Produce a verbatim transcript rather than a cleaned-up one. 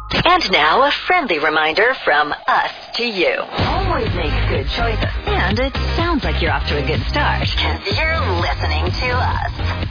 And now a friendly reminder from us to you. Always make good choices. And it sounds like you're off to a good start. Because you're listening to us.